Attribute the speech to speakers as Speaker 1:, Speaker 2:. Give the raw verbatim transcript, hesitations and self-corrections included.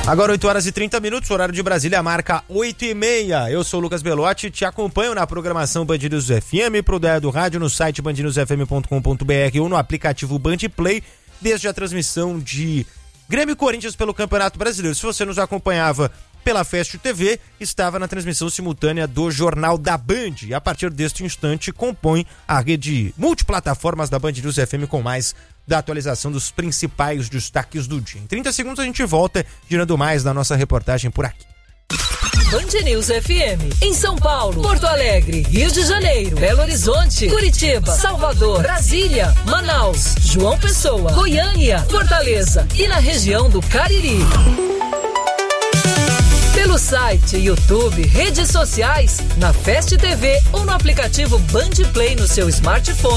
Speaker 1: Agora oito horas e trinta minutos, horário de Brasília, marca oito e meia. Eu sou o Lucas Belotti, te acompanho na programação Band News F M, pro Ideia do Rádio, no site band news f m ponto com ponto b r ou no aplicativo Band Play, desde a transmissão de Grêmio e Corinthians pelo Campeonato Brasileiro. Se você nos acompanhava pela Fest T V, estava na transmissão simultânea do Jornal da Band. E a partir deste instante compõe a rede multiplataformas da Band News F M com mais da atualização dos principais destaques do dia. Em trinta segundos a gente volta, girando mais da nossa reportagem por aqui.
Speaker 2: Band News F M, em São Paulo, Porto Alegre, Rio de Janeiro, Belo Horizonte, Curitiba, Salvador, Brasília, Manaus, João Pessoa, Goiânia, Fortaleza e na região do Cariri. Pelo site, YouTube, redes sociais, na Fest T V ou no aplicativo Band Play no seu smartphone.